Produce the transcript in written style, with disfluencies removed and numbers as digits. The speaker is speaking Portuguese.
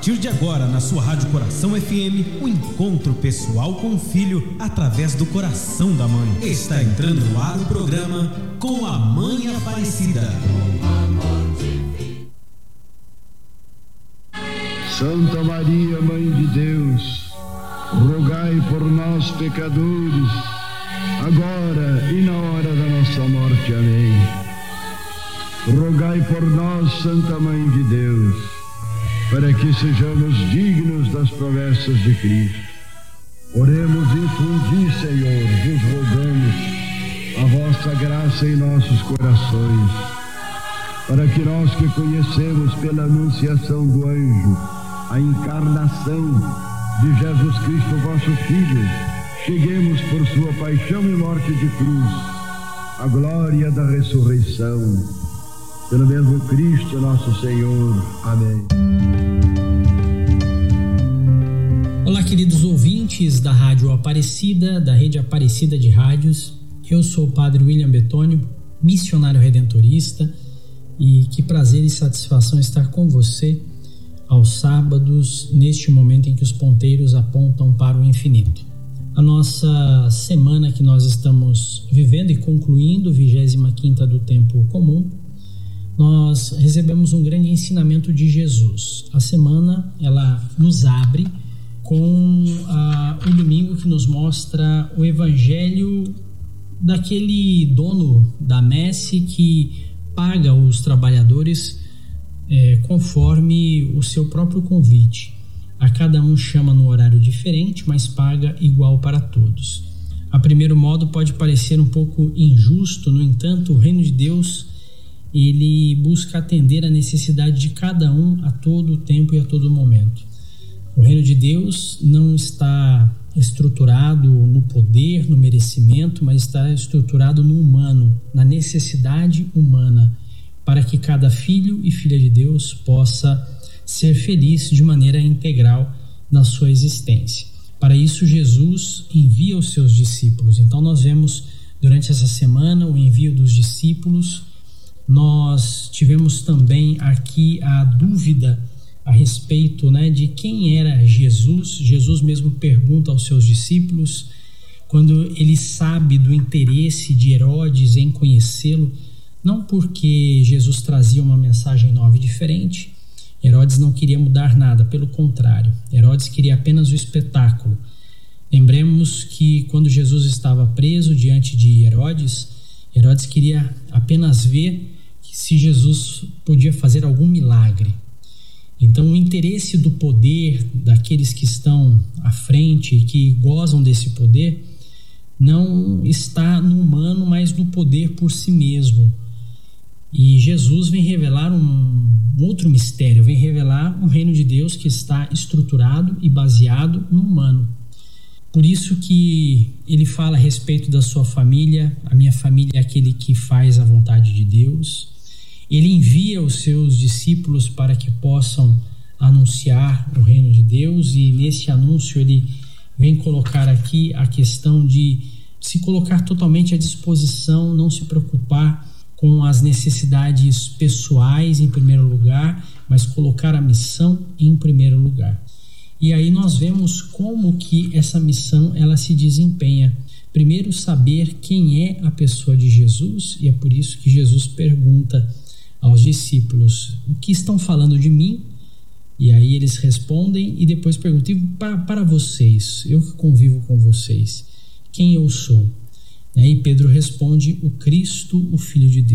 partir de agora, na sua Rádio Coração FM, o encontro pessoal com o filho através do coração da mãe. Está entrando no ar o programa Com a Mãe Aparecida. Santa Maria, Mãe de Deus, rogai por nós, pecadores, agora e na hora da nossa morte. Amém. Rogai por nós, Santa Mãe de Deus, para que sejamos dignos das promessas de Cristo. Oremos, infundi, Senhor, vos rogamos a vossa graça em nossos corações, para que nós que conhecemos pela anunciação do anjo a encarnação de Jesus Cristo, vosso Filho, cheguemos por sua paixão e morte de cruz à glória da ressurreição. Pelo mesmo Cristo nosso Senhor. Amém. Olá, queridos ouvintes da Rádio Aparecida, da Rede Aparecida de Rádios. Eu sou o Padre William Betônio, missionário redentorista, e que prazer e satisfação estar com você aos sábados, neste momento em que os ponteiros apontam para o infinito. A nossa semana que nós estamos vivendo e concluindo, 25ª do tempo comum, nós recebemos um grande ensinamento de Jesus. A semana, ela nos abre com o domingo que nos mostra o evangelho daquele dono da messe que paga os trabalhadores conforme o seu próprio convite. A cada um chama num horário diferente, mas paga igual para todos. A primeiro modo pode parecer um pouco injusto, no entanto, o reino de Deus, ele busca atender a necessidade de cada um a todo tempo e a todo momento. O reino de Deus não está estruturado no poder, no merecimento, mas está estruturado no humano, na necessidade humana, para que cada filho e filha de Deus possa ser feliz de maneira integral na sua existência. Para isso, Jesus envia os seus discípulos. Então, nós vemos durante essa semana o envio dos discípulos. Nós tivemos também aqui a dúvida a respeito, de quem era Jesus. Jesus mesmo pergunta aos seus discípulos, quando ele sabe do interesse de Herodes em conhecê-lo, não porque Jesus trazia uma mensagem nova e diferente. Herodes não queria mudar nada, pelo contrário, Herodes queria apenas o espetáculo. Lembremos que quando Jesus estava preso diante de Herodes, Herodes queria apenas ver se Jesus podia fazer algum milagre. Então, o interesse do poder daqueles que estão à frente e que gozam desse poder não está no humano, mas no poder por si mesmo. E Jesus vem revelar um outro mistério, vem revelar um reino de Deus que está estruturado e baseado no humano. Por isso que ele fala a respeito da sua família. A minha família é aquele que faz a vontade de Deus. Ele envia os seus discípulos para que possam anunciar o reino de Deus, e nesse anúncio ele vem colocar aqui a questão de se colocar totalmente à disposição, não se preocupar com as necessidades pessoais em primeiro lugar, mas colocar a missão em primeiro lugar. E aí nós vemos como que essa missão ela se desempenha. Primeiro, saber quem é a pessoa de Jesus, e é por isso que Jesus pergunta aos discípulos: o que estão falando de mim? E aí eles respondem e depois perguntam: para vocês, eu que convivo com vocês, quem eu sou? E Pedro responde: o Cristo, o Filho de Deus.